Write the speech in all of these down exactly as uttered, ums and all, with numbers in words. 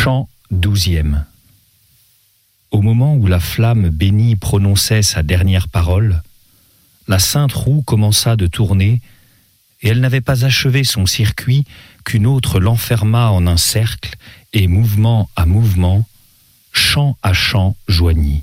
Chant douzième. Au moment où la flamme bénie prononçait sa dernière parole, la sainte roue commença de tourner, et elle n'avait pas achevé son circuit qu'une autre l'enferma en un cercle, et mouvement à mouvement, chant à chant joignit.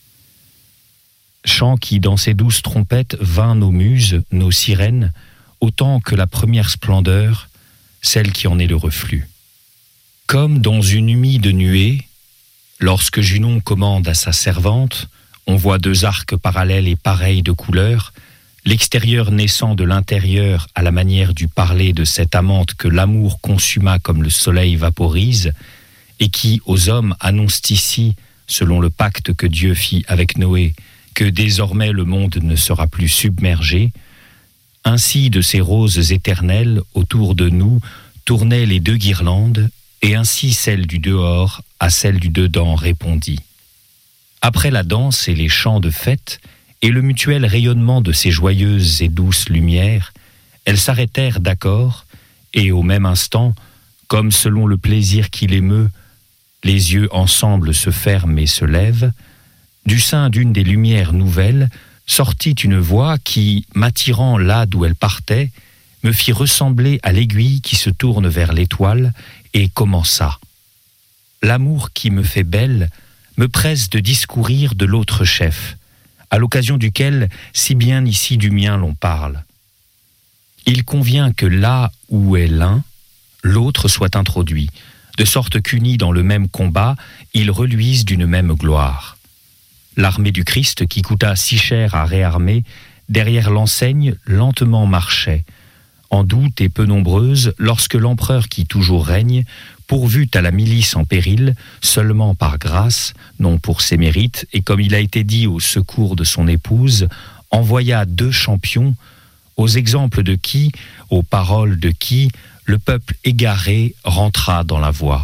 Chant qui, dans ses douces trompettes, vint nos muses, nos sirènes, autant que la première splendeur, celle qui en est le reflux. Comme dans une humide nuée, lorsque Junon commande à sa servante, on voit deux arcs parallèles et pareils de couleur, l'extérieur naissant de l'intérieur à la manière du parler de cette amante que l'amour consuma comme le soleil vaporise, et qui, aux hommes, annonce ici, selon le pacte que Dieu fit avec Noé, que désormais le monde ne sera plus submergé, ainsi de ces roses éternelles autour de nous tournaient les deux guirlandes, et ainsi celle du dehors à celle du dedans répondit. Après la danse et les chants de fête, et le mutuel rayonnement de ces joyeuses et douces lumières, elles s'arrêtèrent d'accord, et au même instant, comme selon le plaisir qui l'émeut, les yeux ensemble se ferment et se lèvent, du sein d'une des lumières nouvelles sortit une voix qui, m'attirant là d'où elle partait, me fit ressembler à l'aiguille qui se tourne vers l'étoile, et commença. L'amour qui me fait belle me presse de discourir de l'autre chef, à l'occasion duquel si bien ici du mien l'on parle. Il convient que là où est l'un, l'autre soit introduit, de sorte qu'unis dans le même combat, ils reluisent d'une même gloire. L'armée du Christ, qui coûta si cher à réarmer, derrière l'enseigne lentement marchait, en doute et peu nombreuse, lorsque l'empereur qui toujours règne, pourvu à la milice en péril, seulement par grâce, non pour ses mérites, et comme il a été dit au secours de son épouse, envoya deux champions, aux exemples de qui, aux paroles de qui, le peuple égaré rentra dans la voie.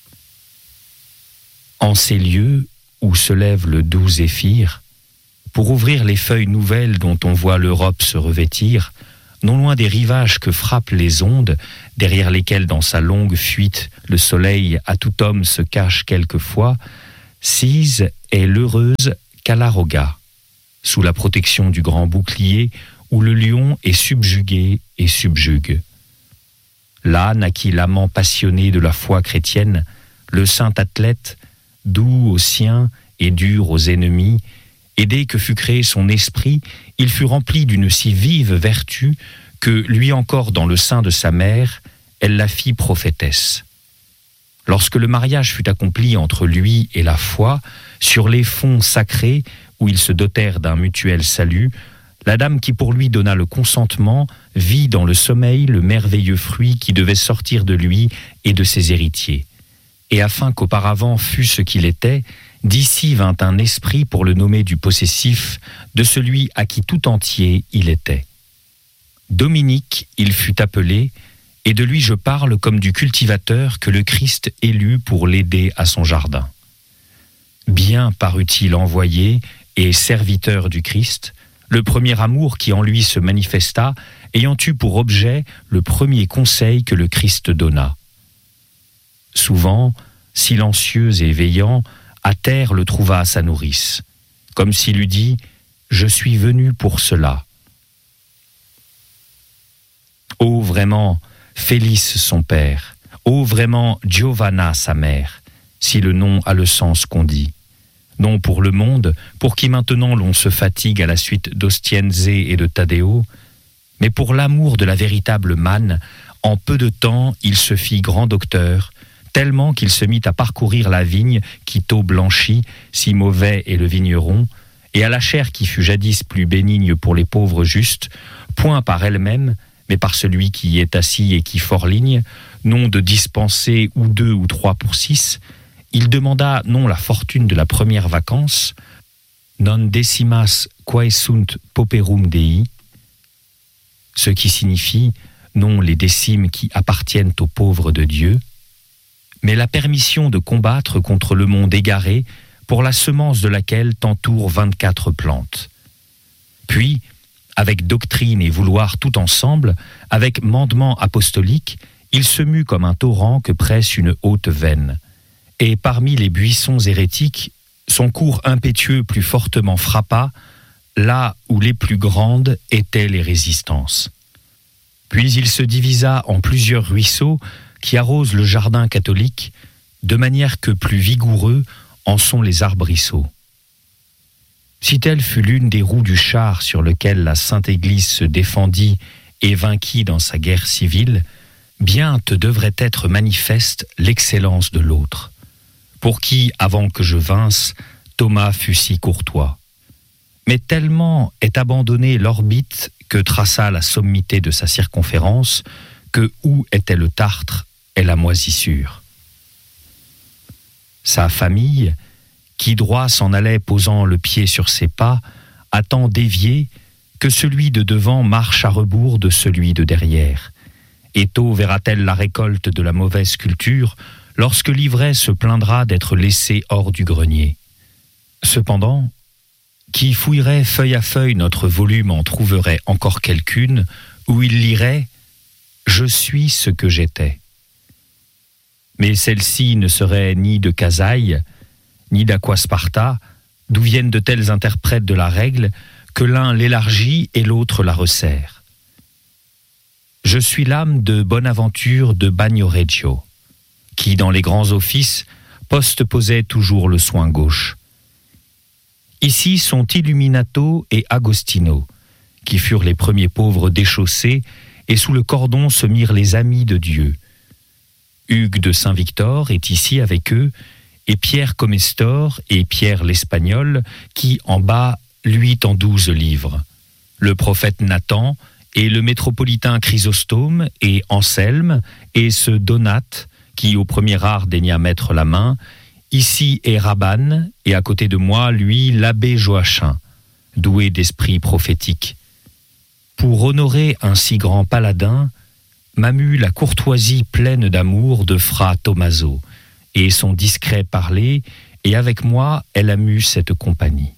En ces lieux où se lève le doux zéphyr, pour ouvrir les feuilles nouvelles dont on voit l'Europe se revêtir, non loin des rivages que frappent les ondes, derrière lesquelles dans sa longue fuite le soleil à tout homme se cache quelquefois, Cise est l'heureuse Calaroga, sous la protection du grand bouclier où le lion est subjugué et subjugue. Là naquit l'amant passionné de la foi chrétienne, le saint athlète, doux aux siens et dur aux ennemis, et dès que fut créé son esprit, il fut rempli d'une si vive vertu que, lui encore dans le sein de sa mère, elle la fit prophétesse. Lorsque le mariage fut accompli entre lui et la foi, sur les fonds sacrés où ils se dotèrent d'un mutuel salut, la dame qui pour lui donna le consentement vit dans le sommeil le merveilleux fruit qui devait sortir de lui et de ses héritiers. Et afin qu'auparavant fût ce qu'il était, d'ici vint un esprit pour le nommer du possessif, de celui à qui tout entier il était. Dominique, il fut appelé, et de lui je parle comme du cultivateur que le Christ élut pour l'aider à son jardin. Bien parut-il envoyé et serviteur du Christ, le premier amour qui en lui se manifesta, ayant eu pour objet le premier conseil que le Christ donna. Souvent, silencieux et veillant, à terre le trouva sa nourrice, comme s'il eût dit « Je suis venu pour cela ». Ô vraiment, Félix son père, ô vraiment, Giovanna sa mère, si le nom a le sens qu'on dit. Non pour le monde, pour qui maintenant l'on se fatigue à la suite d'Ostiense et de Taddeo, mais pour l'amour de la véritable manne, en peu de temps il se fit grand docteur, tellement qu'il se mit à parcourir la vigne qui tôt blanchit, si mauvais est le vigneron, et à la chair qui fut jadis plus bénigne pour les pauvres justes, point par elle-même, mais par celui qui y est assis et qui forligne, non de dispenser ou deux ou trois pour six, il demanda non la fortune de la première vacance, non decimas quae sunt pauperum Dei, ce qui signifie non les décimes qui appartiennent aux pauvres de Dieu, mais la permission de combattre contre le monde égaré, pour la semence de laquelle t'entourent vingt-quatre plantes. Puis, avec doctrine et vouloir tout ensemble, avec mandement apostolique, il se mue comme un torrent que presse une haute veine, et parmi les buissons hérétiques, son cours impétueux plus fortement frappa là où les plus grandes étaient les résistances. Puis il se divisa en plusieurs ruisseaux qui arrosent le jardin catholique, de manière que plus vigoureux en sont les arbrisseaux. Si telle fut l'une des roues du char sur lequel la Sainte Église se défendit et vainquit dans sa guerre civile, bien te devrait être manifeste l'excellence de l'autre, pour qui, avant que je vinsse, Thomas fut si courtois. Mais tellement est abandonnée l'orbite que traça la sommité de sa circonférence, que où était le tartre est la moisissure. Sa famille, qui droit s'en allait posant le pied sur ses pas, a tant dévié que celui de devant marche à rebours de celui de derrière. Et tôt verra-t-elle la récolte de la mauvaise culture lorsque l'ivraie se plaindra d'être laissé hors du grenier. Cependant, qui fouillerait feuille à feuille notre volume en trouverait encore quelqu'une où il lirait « Je suis ce que j'étais ». Mais celle-ci ne serait ni de Casaille, ni d'Aquasparta, d'où viennent de tels interprètes de la règle que l'un l'élargit et l'autre la resserre. Je suis l'âme de Bonaventure de Bagnoregio, qui, dans les grands offices, postposait toujours le soin gauche. Ici sont Illuminato et Agostino, qui furent les premiers pauvres déchaussés, et sous le cordon se mirent les amis de Dieu. Hugues de Saint-Victor est ici avec eux, et Pierre Comestor et Pierre l'Espagnol, qui, en bas, luit en douze livres. Le prophète Nathan et le métropolitain Chrysostome et Anselme et ce Donate, qui au premier art daigna mettre la main. Ici est Rabanne, et à côté de moi, lui, l'abbé Joachim, doué d'esprit prophétique. Pour honorer un si grand paladin, m'a mue la courtoisie pleine d'amour de Fra Tommaso, et son discret parler, et avec moi, elle a mue cette compagnie.